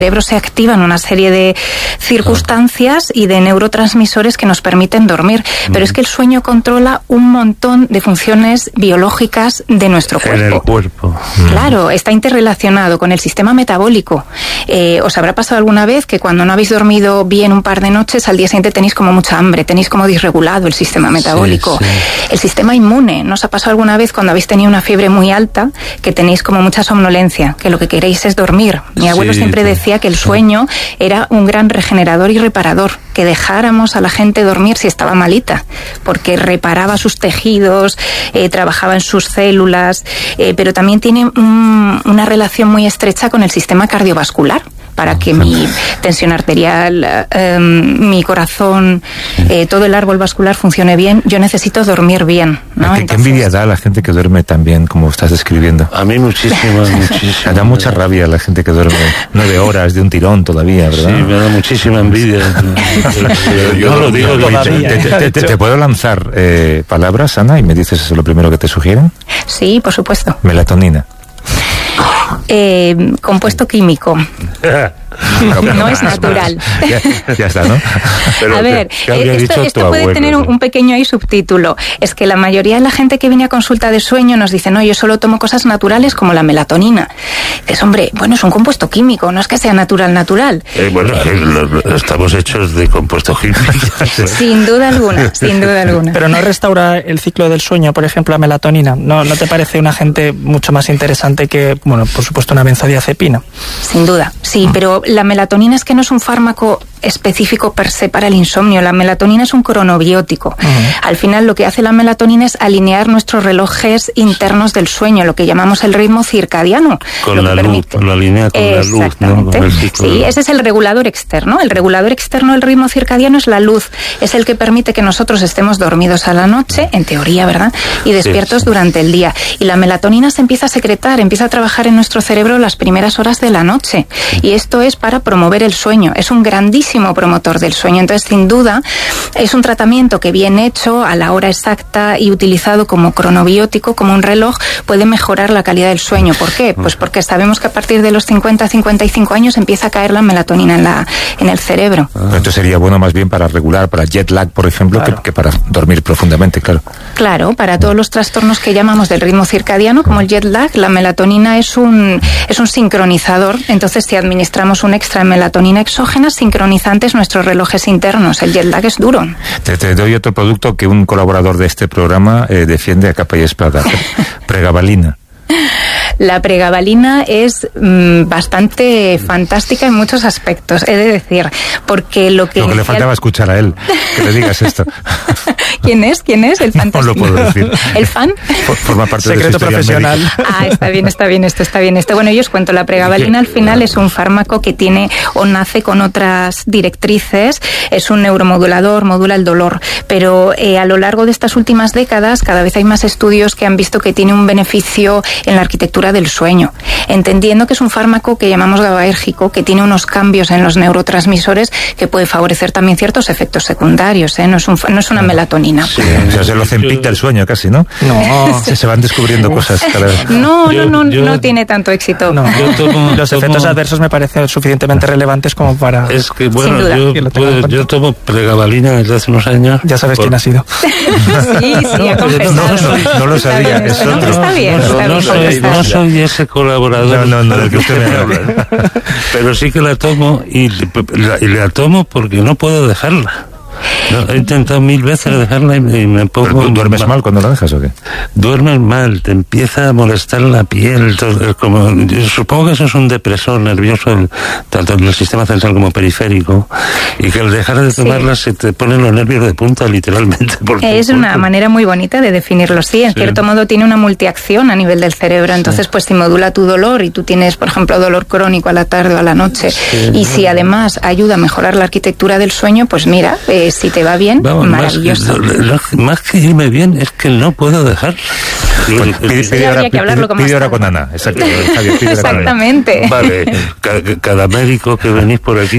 cerebro se activan una serie de circunstancias y de neurotransmisores que nos permiten dormir. Pero es que el sueño controla un montón de funciones biológicas de nuestro cuerpo. En el cuerpo. Claro, está interrelacionado con el sistema metabólico. ¿Os habrá pasado alguna vez que cuando no habéis dormido bien un par de noches, al día siguiente tenéis como mucha hambre, tenéis como disregulado el sistema metabólico? Sí, sí. El sistema inmune. ¿No os ha pasado alguna vez cuando habéis tenido una fiebre muy alta que tenéis como mucha somnolencia, que lo que queréis es dormir? Mi abuelo siempre decía que el sueño era un gran regenerador y reparador, que dejáramos a la gente dormir si estaba malita, porque reparaba sus tejidos, trabajaba en sus células, pero también tiene una relación muy estrecha con el sistema cardiovascular, para que mi tensión arterial, mi corazón, todo el árbol vascular funcione bien. Yo necesito dormir bien, ¿no? ¿Qué envidia da a la gente que duerme tan bien como estás describiendo? A mí muchísimo. Me da mucha rabia la gente que duerme 9 horas de un tirón todavía, ¿verdad? Sí, me da muchísima envidia. Yo no lo digo todavía. ¿Te puedo lanzar palabras, Ana, y me dices eso lo primero que te sugieren? Sí, por supuesto. Melatonina. Compuesto químico. No es natural. Ya está, ¿no? Pero a ver, esto puede tener un pequeño ahí subtítulo. Es que la mayoría de la gente que viene a consulta de sueño nos dice, no, yo solo tomo cosas naturales como la melatonina. Dices, hombre, bueno, es un compuesto químico, no es que sea natural. Bueno, estamos hechos de compuesto químico. Sin duda alguna, sin duda alguna. Pero no restaura el ciclo del sueño, por ejemplo, la melatonina. ¿No te parece un agente mucho más interesante que, bueno, por supuesto, una benzodiazepina? Sin duda, sí, pero la melatonina es que no es un fármaco específico per se para el insomnio. La melatonina es un cronobiótico. Al final lo que hace la melatonina es alinear nuestros relojes internos del sueño, lo que llamamos el ritmo circadiano. Con la luz, lo alinea con la luz, ¿no? Con el ciclo. Sí, ese es el regulador externo. El regulador externo del ritmo circadiano es la luz. Es el que permite que nosotros estemos dormidos a la noche, en teoría, ¿verdad? Y despiertos durante el día. Y la melatonina se empieza a secretar, empieza a trabajar en nuestro cerebro las primeras horas de la noche. Y esto es para promover el sueño. Es un grandísimo promotor del sueño. Entonces, sin duda, es un tratamiento que bien hecho, a la hora exacta y utilizado como cronobiótico, como un reloj, puede mejorar la calidad del sueño. ¿Por qué? Pues porque sabemos que a partir de los 50-55 años empieza a caer la melatonina en el cerebro. Esto sería bueno más bien para regular, para jet lag, por ejemplo, claro, que para dormir profundamente, claro. Claro, para todos los trastornos que llamamos del ritmo circadiano, como el jet lag, la melatonina es un sincronizador. Entonces, si administramos un extra de melatonina exógena, sincronizantes nuestros relojes internos. El jet lag es duro. Te doy otro producto que un colaborador de este programa defiende a capa y espada. Pregabalina. La pregabalina es bastante fantástica en muchos aspectos, he de decir, porque lo que le faltaba escuchar a él, que le digas esto. ¿Quién es? ¿El fantástico? No lo puedo decir. ¿El fan? Forma parte secreto de su profesional. Médica. Está bien esto. Bueno, yo os cuento, la pregabalina al final es un fármaco que tiene o nace con otras directrices, es un neuromodulador, modula el dolor, pero a lo largo de estas últimas décadas cada vez hay más estudios que han visto que tiene un beneficio en la arquitectura del sueño, entendiendo que es un fármaco que llamamos GABAérgico, que tiene unos cambios en los neurotransmisores que puede favorecer también ciertos efectos secundarios, no es una melatonina. Sí, o sea, es el Ozempic del sueño casi, ¿no? No. Se van descubriendo cosas cada vez. No tiene tanto éxito. No. Los efectos adversos me parecen suficientemente relevantes como para... Es que, bueno, yo tomo pregabalina desde hace unos años. Ya sabes quién ha sido. Sí, ha confesado. No lo sabía. Está bien. No soy ese colaborador. No, del que usted me habla. Pero sí que la tomo y la tomo porque no puedo dejarla. No, he intentado 1000 veces dejarla y me pongo... ¿Duermes mal cuando la dejas o qué? Duermes mal, te empieza a molestar la piel, supongo que eso es un depresor nervioso, tanto en el sistema central como periférico, y que al dejar de tomarla se te ponen los nervios de punta, literalmente. Es una manera muy bonita de definirlo, sí, en cierto modo tiene una multiacción a nivel del cerebro, entonces pues si modula tu dolor y tú tienes, por ejemplo, dolor crónico a la tarde o a la noche, y si además ayuda a mejorar la arquitectura del sueño, pues mira, si te va bien, vamos, maravilloso. Más que irme bien, es que no puedo dejar. Pide ahora con Ana. Exactamente. Vale, cada médico que venís por aquí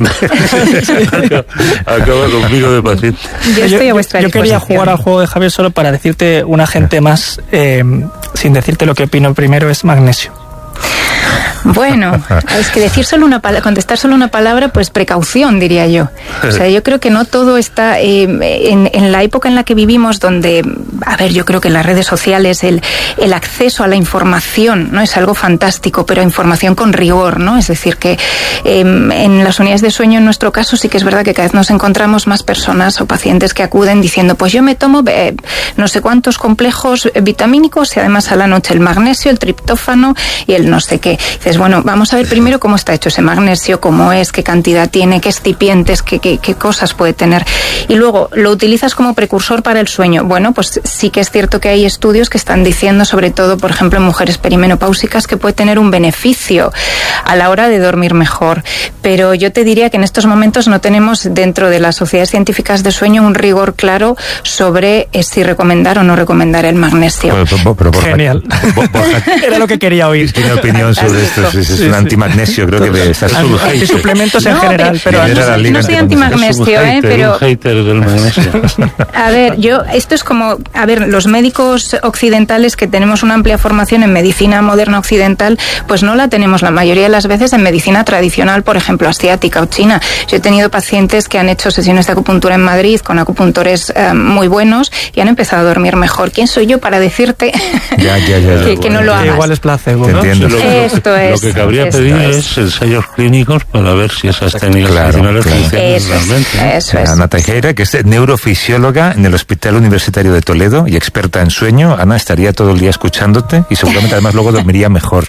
acaba conmigo de paciente. Yo quería jugar al juego de Javier solo para decirte un agente más, sin decirte lo que opino. Primero es magnesio. Bueno, es que decir solo una palabra, contestar solo una palabra, pues precaución, diría yo. O sea, yo creo que no todo está en la época en la que vivimos, donde, a ver, yo creo que en las redes sociales el acceso a la información, ¿no? Es algo fantástico, pero información con rigor, ¿no? Es decir, que en las unidades de sueño, en nuestro caso, sí que es verdad que cada vez nos encontramos más personas o pacientes que acuden diciendo, pues yo me tomo no sé cuántos complejos vitamínicos y además a la noche el magnesio, el triptófano y el no sé qué. Dices, bueno, vamos a ver primero cómo está hecho ese magnesio, cómo es, qué cantidad tiene, qué excipientes, qué cosas puede tener. Y luego, ¿lo utilizas como precursor para el sueño? Bueno, pues sí que es cierto que hay estudios que están diciendo, sobre todo, por ejemplo, en mujeres perimenopáusicas, que puede tener un beneficio a la hora de dormir mejor. Pero yo te diría que en estos momentos no tenemos dentro de las sociedades científicas de sueño un rigor claro sobre si recomendar o no recomendar el magnesio. Pero Genial. Era lo que quería oír. ¿Tiene opinión sobre esto? Es un antimagnesio, creo que está suplementos en general, pero no soy antimagnesio, pero un hater del magnesio. A ver, esto es como, a ver, los médicos occidentales que tenemos una amplia formación en medicina moderna occidental, pues no la tenemos la mayoría de las veces en medicina tradicional, por ejemplo, asiática o china. Yo he tenido pacientes que han hecho sesiones de acupuntura en Madrid con acupuntores muy buenos y han empezado a dormir mejor. ¿Quién soy yo para decirte que no lo hagas? Igual es placebo, ¿no? Esto es. Lo que cabría pedir es ensayos clínicos para ver si esas técnicas funcionan realmente. Eso es. Ana Tejera, que es neurofisióloga en el Hospital Universitario de Toledo y experta en sueño. Ana, estaría todo el día escuchándote y seguramente además luego dormiría mejor.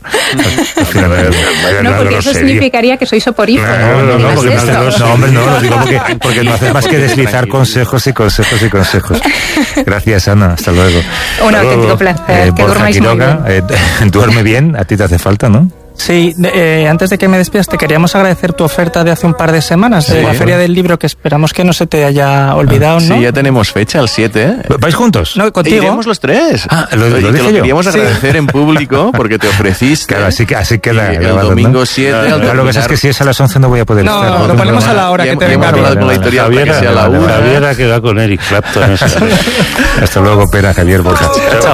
No, porque eso significaría que soy soporífero. No, hombre, no, lo digo porque no haces más que deslizar consejos y consejos y consejos. Gracias, Ana, hasta luego. Un auténtico placer, que Borja Quiroga, duerme bien, a ti te hace falta, ¿no? Sí, antes de que me despidas, te queríamos agradecer tu oferta de hace un par de semanas, de la Feria del Libro, que esperamos que no se te haya olvidado, ¿no? Sí, ya tenemos fecha, el 7, ¿eh? ¿Vais juntos? No, contigo. Iremos los tres. Lo te lo dije yo. queríamos agradecer en público, porque te ofreciste. Claro, así queda. El domingo 7. Lo que pasa es que si es a las 11 no voy a poder estar. No, lo ponemos a la hora que te venga. Hemos hablado con la editorial para que sea a la 1. Javier ha quedado con Eric Clapton. Hasta luego, Pera, Javier, Borja.